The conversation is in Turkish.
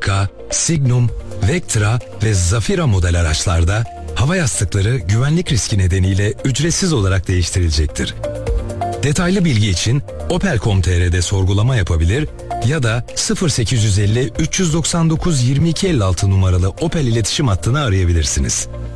Okka, Signum, Vectra ve Zafira model araçlarda hava yastıkları güvenlik riski nedeniyle ücretsiz olarak değiştirilecektir. Detaylı bilgi için Opel.com.tr'de sorgulama yapabilir ya da 0850 399 2256 numaralı Opel iletişim hattını arayabilirsiniz.